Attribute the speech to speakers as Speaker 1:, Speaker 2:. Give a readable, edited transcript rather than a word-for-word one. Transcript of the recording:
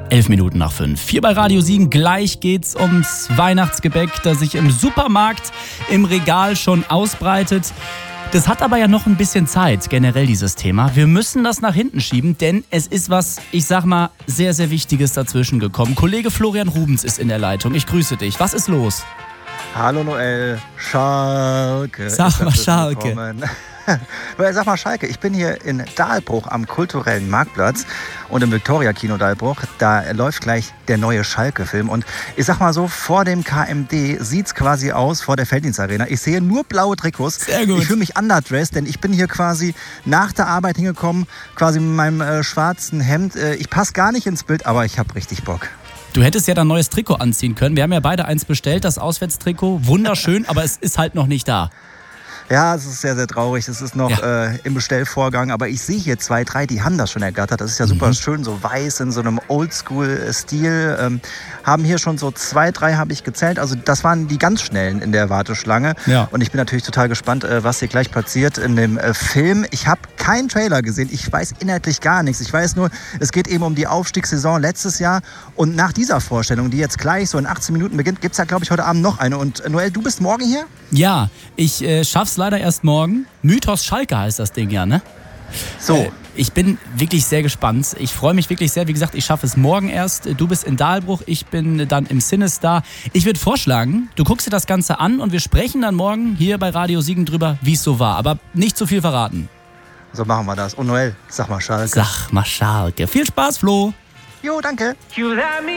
Speaker 1: 5:11. Hier bei Radio Siegen. Gleich geht's ums Weihnachtsgebäck, das sich im Supermarkt im Regal schon ausbreitet. Das hat aber ja noch ein bisschen Zeit, generell dieses Thema. Wir müssen das nach hinten schieben, denn es ist was, ich sag mal, sehr, sehr Wichtiges dazwischen gekommen. Kollege Florian Rubens ist in der Leitung. Ich grüße dich. Was ist los?
Speaker 2: Hallo Noel, Schalke.
Speaker 1: Sag mal Schalke.
Speaker 2: Sag mal Schalke, ich bin hier in Dahlbruch am kulturellen Marktplatz und im Victoria-Kino Dahlbruch. Da läuft gleich der neue Schalke-Film und ich sag mal so, vor dem KMD sieht's quasi aus, vor der Felddienstarena. Ich sehe nur blaue Trikots.
Speaker 1: Sehr gut.
Speaker 2: Ich fühle mich underdressed, denn ich bin hier quasi nach der Arbeit hingekommen, quasi mit meinem schwarzen Hemd. Ich passe gar nicht ins Bild, aber ich habe richtig Bock.
Speaker 1: Du hättest ja dein neues Trikot anziehen können. Wir haben ja beide eins bestellt, das Auswärtstrikot. Wunderschön, aber es ist halt noch nicht da.
Speaker 2: Ja, es ist sehr, sehr traurig. Es ist noch im Bestellvorgang. Aber ich sehe hier 2, 3, die haben das schon ergattert. Das ist ja super schön, so weiß in so einem Oldschool-Stil. Haben hier schon so 2, 3 habe ich gezählt. Also das waren die ganz Schnellen in der Warteschlange. Ja. Und ich bin natürlich total gespannt, was hier gleich passiert in dem Film. Ich habe keinen Trailer gesehen. Ich weiß inhaltlich gar nichts. Ich weiß nur, es geht eben um die Aufstiegssaison letztes Jahr. Und nach dieser Vorstellung, die jetzt gleich so in 18 Minuten beginnt, gibt es ja, glaube ich, heute Abend noch eine. Und Noel, du bist morgen hier?
Speaker 1: Ja, ich schaff's leider erst morgen. Mythos Schalke heißt das Ding ja, ne?
Speaker 2: So.
Speaker 1: Ich bin wirklich sehr gespannt. Ich freue mich wirklich sehr. Wie gesagt, ich schaffe es morgen erst. Du bist in Dahlbruch, ich bin dann im Cinestar. Ich würde vorschlagen, du guckst dir das Ganze an und wir sprechen dann morgen hier bei Radio Siegen drüber, wie es so war. Aber nicht zu viel verraten.
Speaker 2: So machen wir das. Und Noel, sag mal Schalke.
Speaker 1: Sag mal Schalke. Viel Spaß, Flo.
Speaker 2: Jo, danke.